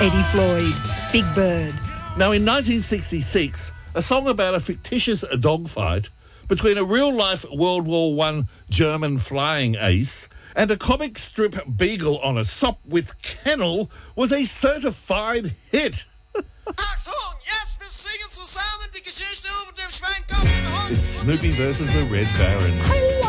Eddie Floyd, Big Bird. Now, in 1966, a song about a fictitious dogfight between a real-life World War I German flying ace and a comic strip beagle on a sop with kennel was a certified hit. Achtung, jetzt wir singen zusammen die Geschichte über den Schweinkopf und Hund. It's Snoopy versus the Red Baron. I